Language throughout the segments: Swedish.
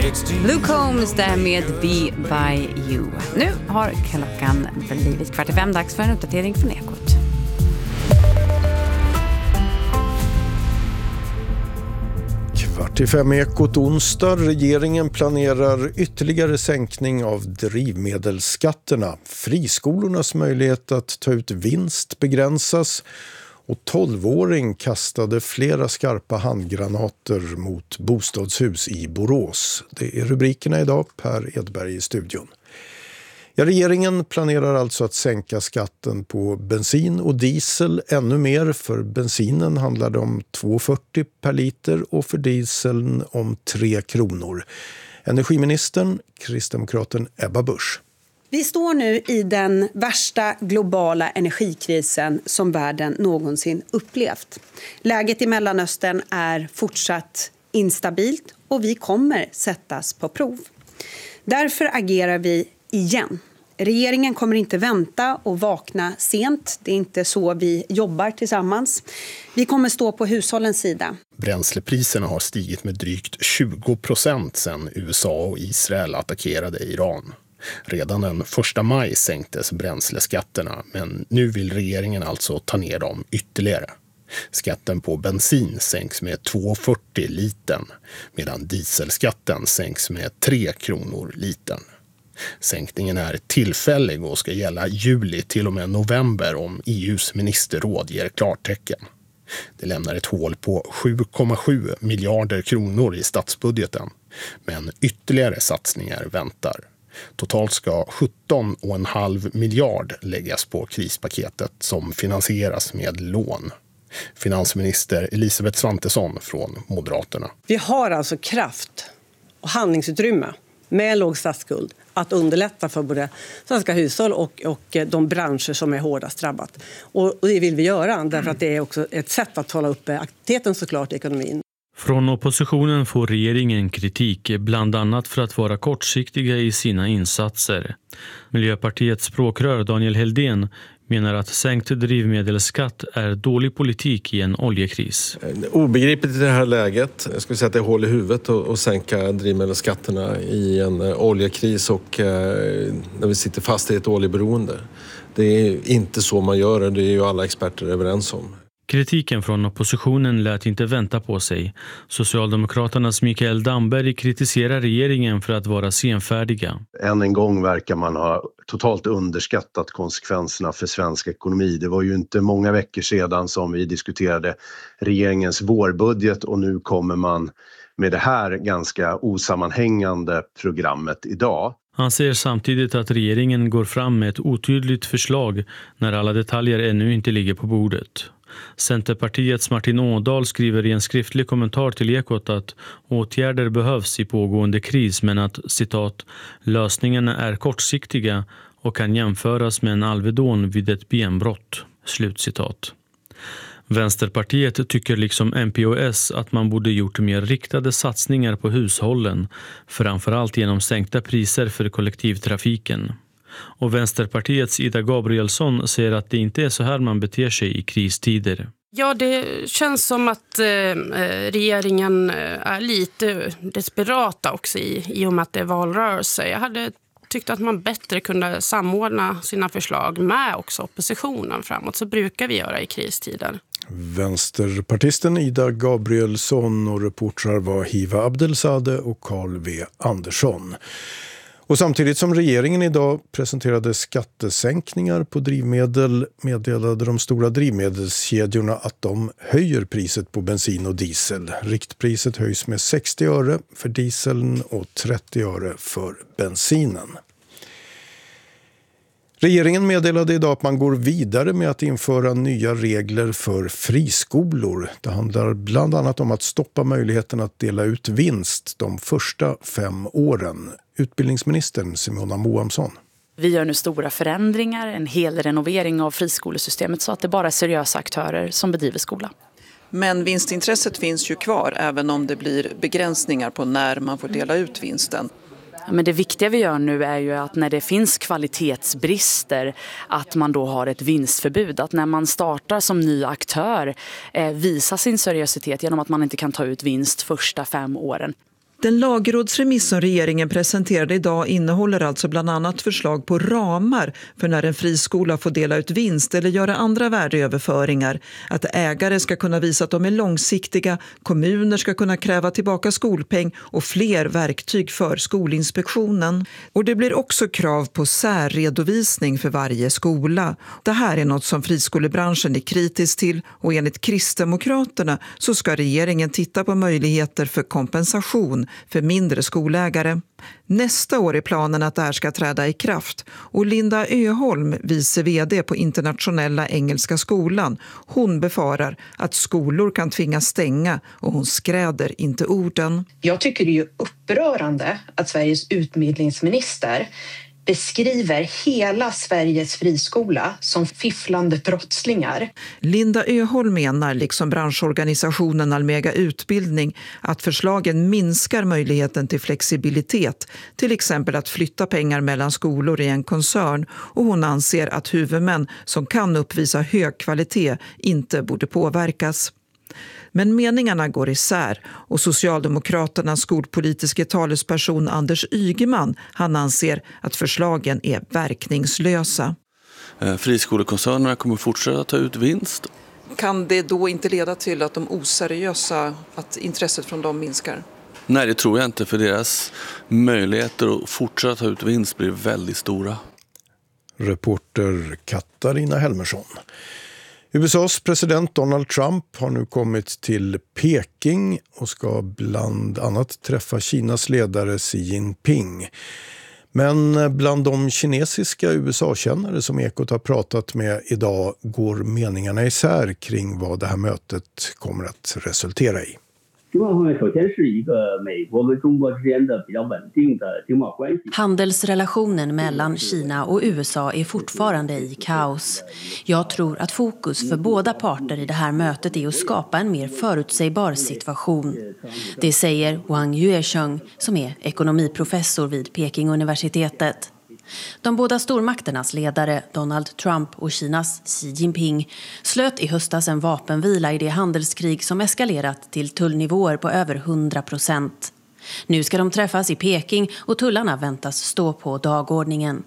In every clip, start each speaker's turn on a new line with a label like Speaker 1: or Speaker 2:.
Speaker 1: Luke Combs där med Be By You. Nu har klockan blivit 4:45, dags för en uppdatering från Ekot.
Speaker 2: Kvart i 5 Ekot onsdag. Regeringen planerar ytterligare sänkning av drivmedelsskatterna. Friskolornas möjlighet att ta ut vinst begränsas. Och 12-åring kastade flera skarpa handgranater mot bostadshus i Borås. Det är rubrikerna idag. Per Edberg i studion. Ja, regeringen planerar alltså att sänka skatten på bensin och diesel ännu mer. För bensinen handlar det om 2,40 per liter och för dieseln om 3 kronor. Energiministern, kristdemokraten Ebba Busch.
Speaker 3: Vi står nu i den värsta globala energikrisen som världen någonsin upplevt. Läget i Mellanöstern är fortsatt instabilt och vi kommer sättas på prov. Därför agerar vi igen. Regeringen kommer inte vänta och vakna sent. Det är inte så vi jobbar tillsammans. Vi kommer stå på hushållens sida.
Speaker 4: Bränslepriserna har stigit med drygt 20% sedan USA och Israel attackerade Iran. Redan den 1 maj sänktes bränsleskatterna, men nu vill regeringen alltså ta ner dem ytterligare. Skatten på bensin sänks med 2,40 litern, medan dieselskatten sänks med 3 kronor litern. Sänkningen är tillfällig och ska gälla juli till och med november om EUs ministerråd ger klartecken. Det lämnar ett hål på 7,7 miljarder kronor i statsbudgeten, men ytterligare satsningar väntar. Totalt ska 17,5 miljard läggas på krispaketet som finansieras med lån. Finansminister Elisabeth Svantesson från Moderaterna.
Speaker 5: Vi har alltså kraft och handlingsutrymme med låg statsskuld att underlätta för både svenska hushåll och de branscher som är hårdast drabbat. Och det vill vi göra därför att det är också ett sätt att hålla upp aktiviteten såklart i ekonomin.
Speaker 6: Från oppositionen får regeringen kritik, bland annat för att vara kortsiktiga i sina insatser. Miljöpartiets språkrör Daniel Heldén menar att sänkt drivmedelsskatt är dålig politik i en oljekris.
Speaker 7: Obegripligt i det här läget. Jag skulle säga att det är hål i huvudet att sänka drivmedelsskatterna i en oljekris och när vi sitter fast i ett oljeberoende. Det är inte så man gör det, det är ju alla experter överens om.
Speaker 6: Kritiken från oppositionen lät inte vänta på sig. Socialdemokraternas Mikael Damberg kritiserar regeringen för att vara senfärdiga.
Speaker 8: Än en gång verkar man ha totalt underskattat konsekvenserna för svensk ekonomi. Det var ju inte många veckor sedan som vi diskuterade regeringens vårbudget och nu kommer man med det här ganska osammanhängande programmet idag.
Speaker 6: Han säger samtidigt att regeringen går fram med ett otydligt förslag när alla detaljer ännu inte ligger på bordet. Centerpartiets Martin Ådahl skriver i en skriftlig kommentar till Ekot att åtgärder behövs i pågående kris men att, citat, lösningarna är kortsiktiga och kan jämföras med en Alvedon vid ett benbrott, slutcitat. Vänsterpartiet tycker liksom MP och S att man borde gjort mer riktade satsningar på hushållen, framförallt genom sänkta priser för kollektivtrafiken. Och Vänsterpartiets Ida Gabrielsson säger att det inte är så här man beter sig i kristider.
Speaker 9: Ja, det känns som att regeringen är lite desperata också i och med att det är valrörelse. Jag hade tyckt att man bättre kunde samordna sina förslag med också oppositionen framåt. Så brukar vi göra i kristider.
Speaker 2: Vänsterpartisten Ida Gabrielsson och reportrar var Hiva Abdelsade och Carl V. Andersson. Och samtidigt som regeringen idag presenterade skattesänkningar på drivmedel meddelade de stora drivmedelskedjorna att de höjer priset på bensin och diesel. Riktpriset höjs med 60 öre för dieseln och 30 öre för bensinen. Regeringen meddelade idag att man går vidare med att införa nya regler för friskolor. Det handlar bland annat om att stoppa möjligheten att dela ut vinst de första 5 åren. Utbildningsministern Simona Moamsson.
Speaker 10: Vi gör nu stora förändringar, en hel renovering av friskolesystemet så att det bara är seriösa aktörer som bedriver skola.
Speaker 11: Men vinstintresset finns ju kvar även om det blir begränsningar på när man får dela ut vinsten.
Speaker 10: Men det viktiga vi gör nu är ju att när det finns kvalitetsbrister att man då har ett vinstförbud. Att när man startar som ny aktör visa sin seriositet genom att man inte kan ta ut vinst första 5 åren.
Speaker 12: Den lagrådsremiss som regeringen presenterade idag innehåller alltså bland annat förslag på ramar för när en friskola får dela ut vinst eller göra andra värdeöverföringar. Att ägare ska kunna visa att de är långsiktiga, kommuner ska kunna kräva tillbaka skolpeng och fler verktyg för Skolinspektionen. Och det blir också krav på särredovisning för varje skola. Det här är något som friskolebranschen är kritisk till och enligt Kristdemokraterna så ska regeringen titta på möjligheter för kompensation för mindre skolägare. Nästa år är planen att det här ska träda i kraft och Linda Öholm, vice vd på Internationella Engelska skolan, hon befarar att skolor kan tvingas stänga och hon skräder inte orden.
Speaker 13: Jag tycker det är ju upprörande att Sveriges utbildningsminister beskriver hela Sveriges friskola som fifflande brottslingar.
Speaker 12: Linda Öholm menar, liksom branschorganisationen Almega Utbildning, att förslagen minskar möjligheten till flexibilitet, till exempel att flytta pengar mellan skolor i en koncern, och hon anser att huvudmän som kan uppvisa hög kvalitet inte borde påverkas. Men meningarna går isär och Socialdemokraternas skolpolitiska talesperson Anders Ygeman, han anser att förslagen är verkningslösa.
Speaker 14: Friskolekoncernerna kommer fortsätta ta ut vinst.
Speaker 11: Kan det då inte leda till att de oseriösa, att intresset från dem minskar?
Speaker 14: Nej, det tror jag inte, för deras möjligheter att fortsätta ta ut vinst blir väldigt stora.
Speaker 2: Reporter Katarina Helmersson. USAs president Donald Trump har nu kommit till Peking och ska bland annat träffa Kinas ledare Xi Jinping. Men bland de kinesiska USA-kännare som Ekot har pratat med idag går meningarna isär kring vad det här mötet kommer att resultera i.
Speaker 15: Handelsrelationen mellan Kina och USA är fortfarande i kaos. Jag tror att fokus för båda parter i det här mötet är att skapa en mer förutsägbar situation. Det säger Wang Yuesheng som är ekonomiprofessor vid Peking-universitetet. De båda stormakternas ledare, Donald Trump och Kinas Xi Jinping, slöt i höstas en vapenvila i det handelskrig som eskalerat till tullnivåer på över 100%. Nu ska de träffas i Peking och tullarna väntas stå på dagordningen.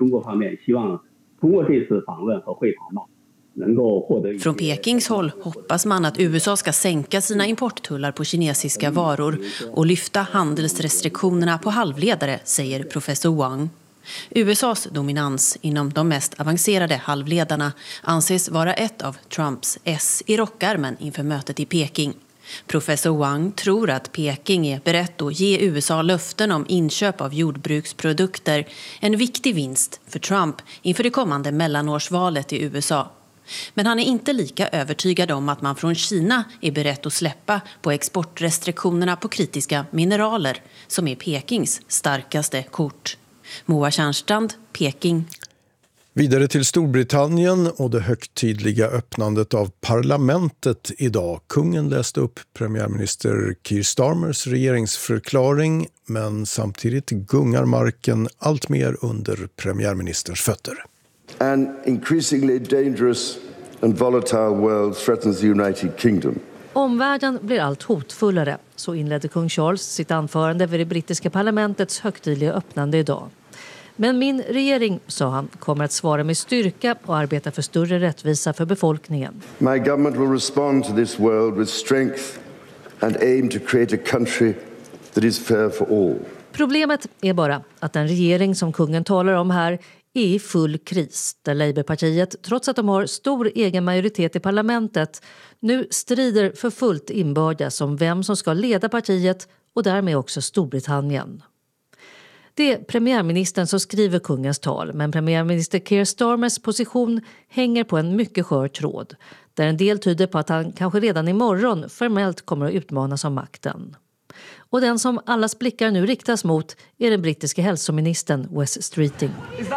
Speaker 15: Från Pekings håll hoppas man att USA ska sänka sina importtullar på kinesiska varor och lyfta handelsrestriktionerna på halvledare, säger professor Wang. USAs dominans inom de mest avancerade halvledarna anses vara ett av Trumps S i rockärmen inför mötet i Peking. Professor Wang tror att Peking är berett att ge USA löften om inköp av jordbruksprodukter, en viktig vinst för Trump inför det kommande mellanårsvalet i USA. Men han är inte lika övertygad om att man från Kina är beredd att släppa på exportrestriktionerna på kritiska mineraler, som är Pekings starkaste kort. Moa Tjärnstrand, Peking.
Speaker 2: Vidare till Storbritannien och det högtidliga öppnandet av parlamentet idag. Kungen läste upp premiärminister Keir Starmers regeringsförklaring, men samtidigt gungar marken allt mer under premiärministerns fötter.
Speaker 16: An increasingly dangerous and volatile world threatens the United Kingdom.
Speaker 17: Omvärlden blir allt hotfullare, så inledde kung Charles sitt anförande vid det brittiska parlamentets högtidliga öppnande idag. Men min regering, sa han, kommer att svara med styrka och arbeta för större rättvisa för befolkningen.
Speaker 16: My government will respond to this world with strength and aim to create a country that is fair for all.
Speaker 17: Problemet är bara att den regering som kungen talar om här är i full kris, där Labourpartiet, trots att de har stor egen majoritet i parlamentet, nu strider för fullt inbördes om vem som ska leda partiet och därmed också Storbritannien. Det är premiärministern som skriver kungens tal, men premiärminister Keir Starmers position hänger på en mycket skör tråd, där en del tyder på att han kanske redan imorgon formellt kommer att utmanas av makten. Och den som allas blickar nu riktas mot är den brittiska hälsoministern Wes Streeting.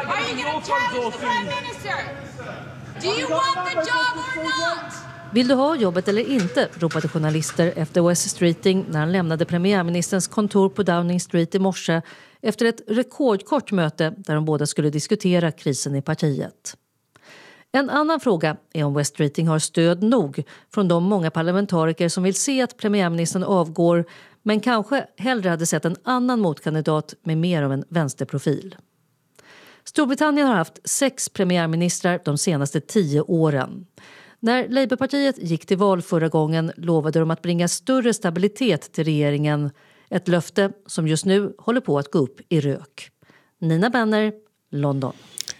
Speaker 17: Vill du ha jobbet eller inte, ropade journalister efter Wes Streeting när han lämnade premiärministerns kontor på Downing Street i morse efter ett rekordkort möte där de båda skulle diskutera krisen i partiet. En annan fråga är om Wes Streeting har stöd nog från de många parlamentariker som vill se att premiärministern avgår, men kanske hellre hade sett en annan motkandidat med mer av en vänsterprofil. Storbritannien har haft 6 premiärministrar de senaste 10 åren. När Labourpartiet gick till val förra gången lovade de att bringa större stabilitet till regeringen. Ett löfte som just nu håller på att gå upp i rök. Nina Benner, London.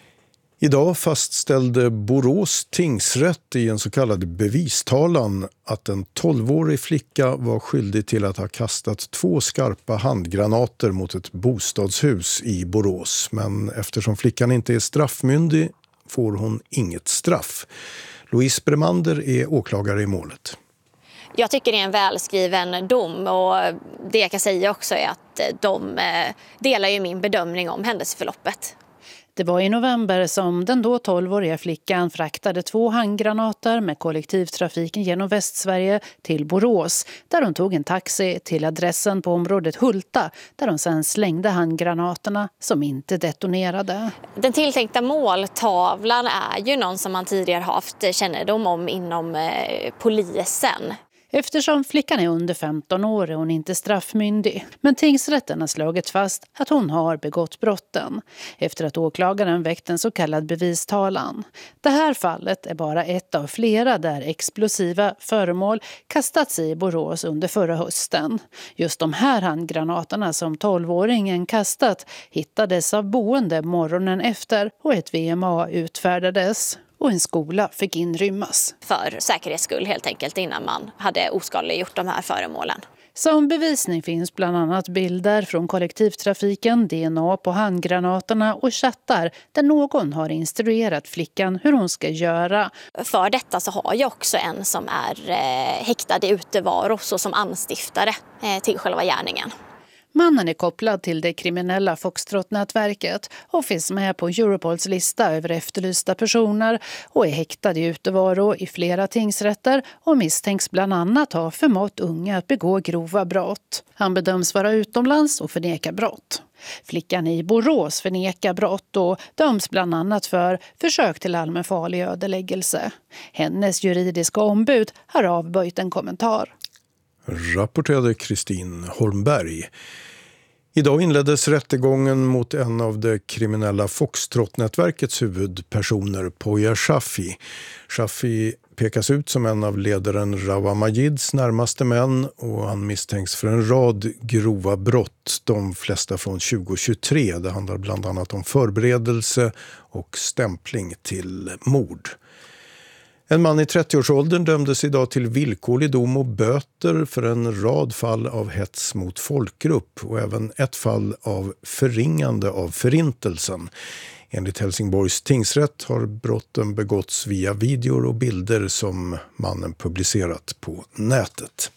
Speaker 2: Idag fastställde Borås tingsrätt i en så kallad bevistalan att en 12-årig flicka var skyldig till att ha kastat 2 skarpa handgranater mot ett bostadshus i Borås. Men eftersom flickan inte är straffmyndig får hon inget straff. Louise Bremander är åklagare i målet.
Speaker 18: Jag tycker det är en välskriven dom och det jag kan säga också är att de delar ju min bedömning om händelseförloppet.
Speaker 19: Det var i november som den då 12-åriga flickan fraktade 2 handgranater med kollektivtrafiken genom Västsverige till Borås, där hon tog en taxi till adressen på området Hulta, där hon sedan slängde handgranaterna som inte detonerade.
Speaker 18: Den tilltänkta måltavlan är ju någon som man tidigare haft kännedom om inom polisen.
Speaker 19: Eftersom flickan är under 15 år är hon inte straffmyndig. Men tingsrätten har slagit fast att hon har begått brotten efter att åklagaren väckt en så kallad bevistalan. Det här fallet är bara ett av flera där explosiva föremål kastats i Borås under förra hösten. Just de här handgranaterna som 12-åringen kastat hittades av boende morgonen efter och ett VMA utfärdades. Och en skola fick inrymmas.
Speaker 18: För säkerhets skull helt enkelt innan man hade oskadliggjort de här föremålen.
Speaker 19: Som bevisning finns bland annat bilder från kollektivtrafiken, DNA på handgranaterna och chattar där någon har instruerat flickan hur hon ska göra.
Speaker 18: För detta så har jag också en som är häktad i utevaro så som anstiftare till själva gärningen.
Speaker 19: Mannen är kopplad till det kriminella Foxtrot-nätverket och finns med på Europols lista över efterlysta personer och är häktad i utevaro i flera tingsrätter och misstänks bland annat ha förmått unga att begå grova brott. Han bedöms vara utomlands och förneka brott. Flickan i Borås förnekar brott och döms bland annat för försök till allmänfarlig ödeläggelse. Hennes juridiska ombud har avböjt en kommentar.
Speaker 2: Rapporterade Kristin Holmberg. Idag inleddes rättegången mot en av det kriminella Foxtrot-nätverkets huvudpersoner, Poya Shafi. Shafi pekas ut som en av ledaren Rawa Majids närmaste män och han misstänks för en rad grova brott, de flesta från 2023. Det handlar bland annat om förberedelse och stämpling till mord. En man i 30-årsåldern dömdes idag till villkorlig dom och böter för en rad fall av hets mot folkgrupp och även ett fall av förringande av förintelsen. Enligt Helsingborgs tingsrätt har brotten begåtts via videor och bilder som mannen publicerat på nätet.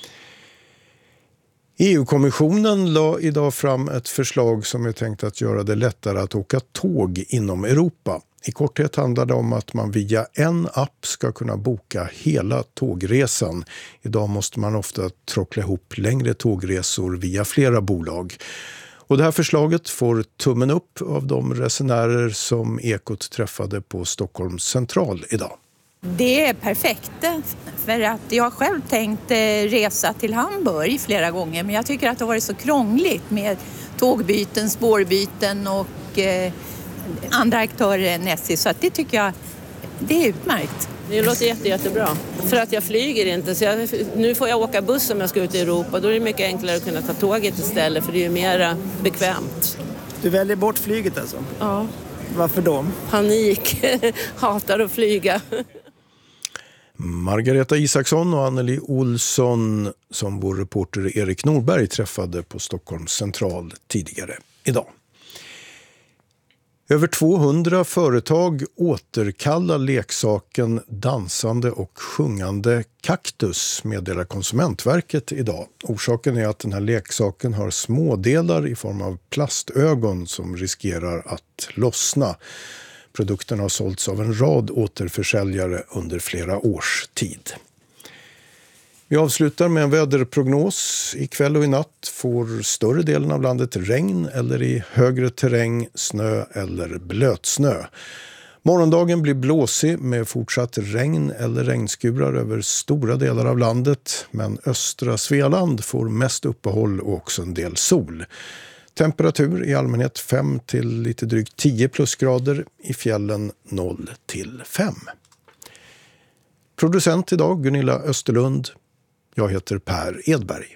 Speaker 2: EU-kommissionen la idag fram ett förslag som är tänkt att göra det lättare att åka tåg inom Europa. I korthet handlar det om att man via en app ska kunna boka hela tågresan. Idag måste man ofta tråckla ihop längre tågresor via flera bolag. Och det här förslaget får tummen upp av de resenärer som Ekot träffade på Stockholms central idag.
Speaker 20: Det är perfekt, för att jag har själv tänkt resa till Hamburg flera gånger, men jag tycker att det har varit så krångligt med tågbyten, spårbyten och andra aktörer än SJ, så att det tycker jag det är utmärkt.
Speaker 21: Det låter jättebra, för att jag flyger inte, så nu får jag åka buss om jag ska ut i Europa. Då är det mycket enklare att kunna ta tåget istället, för det är ju mer bekvämt.
Speaker 22: Du väljer bort flyget alltså?
Speaker 21: Ja.
Speaker 22: Varför då?
Speaker 21: Panik, hatar att flyga.
Speaker 2: Margareta Isaksson och Anneli Olsson som vår reporter Erik Norberg träffade på Stockholms central tidigare idag. Över 200 företag återkallar leksaken dansande och sjungande kaktus, meddelar Konsumentverket idag. Orsaken är att den här leksaken har smådelar i form av plastögon som riskerar att lossna. Produkten har sålts av en rad återförsäljare under flera års tid. Vi avslutar med en väderprognos. Ikväll och i natt får större delen av landet regn eller i högre terräng snö eller blötsnö. Morgondagen blir blåsig med fortsatt regn eller regnskurar över stora delar av landet, men östra Svealand får mest uppehåll och också en del sol. Temperatur i allmänhet 5 till lite drygt 10 plusgrader, i fjällen 0 till 5. Producent idag Gunilla Österlund. Jag heter Per Edberg.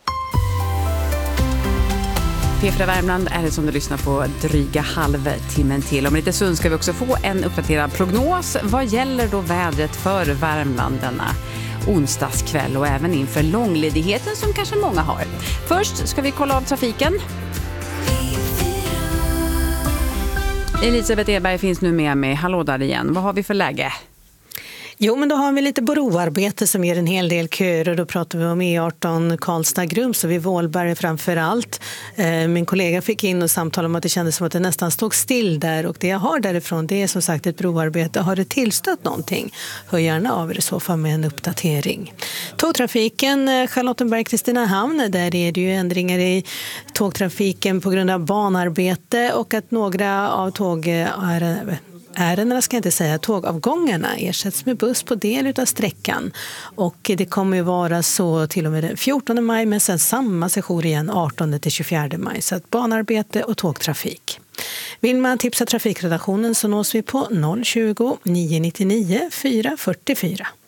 Speaker 1: P4 Värmland är det som du lyssnar på dryga halvtimmen till. Om lite stund ska vi också få en uppdaterad prognos. Vad gäller då vädret för Värmland denna onsdagskväll och även inför långledigheten som kanske många har. Först ska vi kolla av trafiken. Elisabeth Eberg finns nu med mig. Hallå där igen. Vad har vi för läge?
Speaker 3: Jo, men då har vi lite broarbete som ger en hel del köer och då pratar vi om E18 Karlstad-Grums och vid Vålberg framför allt. Min kollega fick in och samtal om att det kändes som att det nästan stod still där och det jag har därifrån det är som sagt ett broarbete. Har det tillstött någonting? Hör gärna av er i så fall med en uppdatering. Tågtrafiken Charlottenberg-Kristinehamn, där är det ju ändringar i tågtrafiken på grund av banarbete och att några av tågavgångarna ersätts med buss på del av sträckan. Och det kommer ju vara så till och med den 14 maj men sen samma session igen 18 till 24 maj. Så att banarbete och tågtrafik. Vill man tipsa trafikredaktionen så nås vi på 020 999 444.